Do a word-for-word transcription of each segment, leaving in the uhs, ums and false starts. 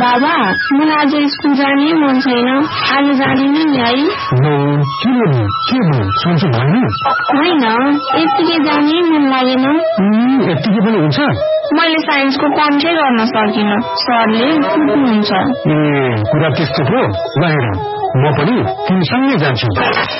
बाबा मलाई आज स्कुल जाने मन छैन आज जाँदिन नि है होइन यतिकै जाने मन लागेन यतिकै पनि हुन्छ मैले साइन्सको कन्ट्रै गर्न सकिन सरले कुट्नुहुन्छ ए कुरा त्यस्तो हो ल म पनि तिमीसँगै जान्छु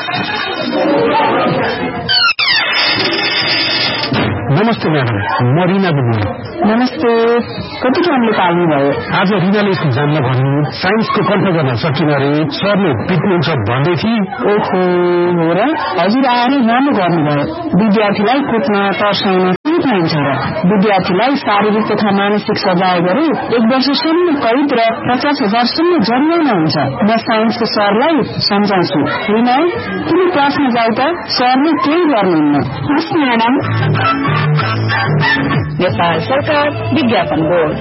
नमस्ते म्याडम म रिना बोल्छु नमस्ते कति टाइमले पाल्नु भयो आज रिनाले स्कुल जान्न भन्नु साइन्सको कन्ट्रोल गर्न सकिन रे सरले पिट्नुहुन्छ भन्दै थिए ओहो हो र हजुर आएर राम्रो गर्नुभयो विद्यार्थीलाई कुट्न तर्साउन के पाइन्छ र विद्यार्थीलाई शारीरिक तथा मानसिक सजाय गरी एक वर्षसम्म कैद र पचास हजारसम्म जरिवाना हुन्छ म साइन्सको सरलाई सम्झाउँछु रिना तिमी क्लासमा जाऊ त सरले केही गर्नुहुन्न हस् म्याडम नेपाल सरकार विज्ञापन बोर्ड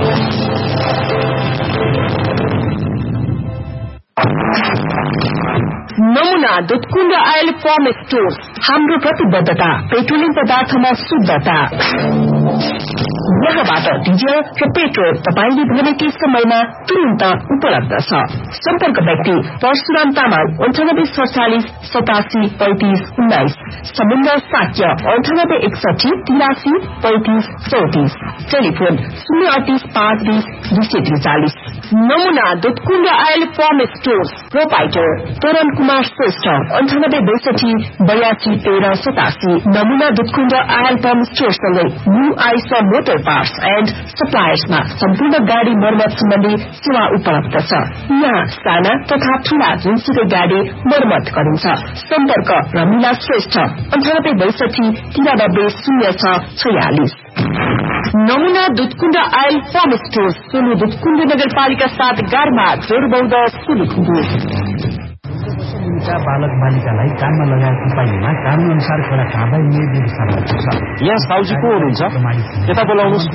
नमुना दुधकुण्ड आयल फर्म स्टोर हाम्रो प्रतिबद्धता पेट्रोलियम पदार्थमा शुद्धता यहाँबाट डिजल र पेट्रोल तपाईले भनेकै समयमा तुरन्त उपलब्ध छ सम्पर्क व्यक्ति परशुराम तामाङ अन्ठानब्बे सडचालिस सतासी पैंतिस उन्नाइस समुद्र साक्य अन्ठानब्बे एकसठी तिरासी पैंतिस चौतिस टेलिफोन शून्य अडतीस पाँच बीस दुई सय त्रिचालिस नमुना Dudhkund oil form store proprietor तोरण कुमार श्रेष्ठ अन्ठानब्बे बैसठी बयासी तेह्र सतासी नमुना Dudhkund oil form स्टोरसँगै new ice motor parts and सप्लायर्समा सम्पूर्ण गाड़ी मर्मत सम्बन्धी सेवा उपलब्ध छ यहाँ साना तथा ठूला जुनसुकै गाड़ी मर्मत गरिन्छ सम्पर्क रमिला श्रेष्ठ अन्ठानब्बे बैसठी तिरानब्बे शून्य छ छयालिस नमुना Dudhkund oil form store Solu Dudhkund नगरपालिका सात गारमा जोरबौध सुलुखुम्बु बालक बालिकालाई काममा लगाएको पाइनेमा कानून अनुसार कड़ा कारबाही निर्देश दिएको छ यहाँ साउजी को हुनुहुन्छ यता बोलाउनुस्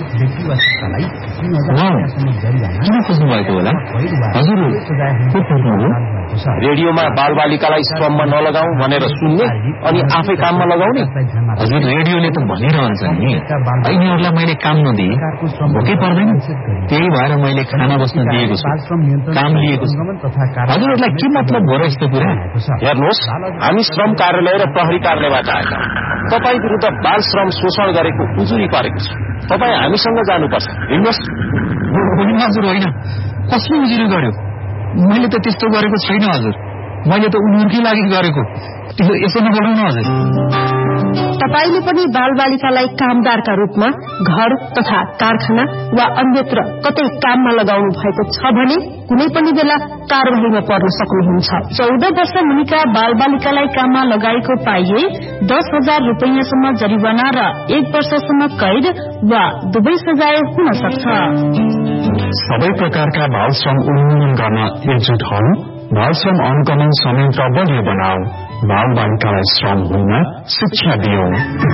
किन खोज्नु भएको होला हजुर को खोज्नु रेडियोमा बाल बालिकालाई श्रममा नलगाऊ भनेर सुन्ने अनि आफै काममा लगाउने हजुर रेडियोले त भनिरहन्छ नि यिनीहरूलाई मैले काम नदिए भोकै पर्दैन त्यही भएर मैले खाना बस्न दिएको छु काम लिएको छु हजुरहरूलाई के मतलब हो र यस्तो कुरा हेर्नुहोस् हामी श्रम कार्यालय र प्रहरी कार्यालयबाट आएका तपाई विरुद्ध बाल श्रम शोषण गरेको उजुरी परेको छ तपाई हामीसँग जानुपर्छ हिँड्नुहोस् हजुर होइन कसले उजुरी गर्यो मैले त त्यस्तो गरेको छैन हजुर मैले त उनीहरूकै लागि गरेको यसो नगर्नु न हजुर तपाईले पनि बाल बालिकालाई कामदारका रूपमा घर तथा कारखाना वा अन्यत्र कतै काममा लगाउनु भएको छ भने कुनै पनि बेला कारबाहीमा पर्न सक्नुहुन्छ चौध वर्ष मुनिका बाल बालिकालाई काममा लगाएको पाइए दस हजार रूपियाँसम्म जरिवाना र एक वर्षसम्म कैद वा दुवै सजाय हुन सक्छ सबै प्रकारका बाल श्रम उन्मूलन गर्न एकजुट हौ बाल श्रम अनुगमन संयन्त्र बलियो बनाऊ बाल बालिकालाई श्रम हुन शिक्षा दियौं